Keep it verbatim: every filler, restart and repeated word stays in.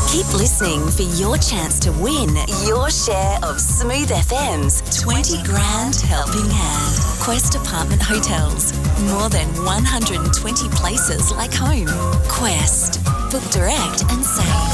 Keep listening for your chance to win your share of Smooth F M's twenty grand helping hand. Quest Apartment Hotels. More than one hundred twenty places like home. Quest.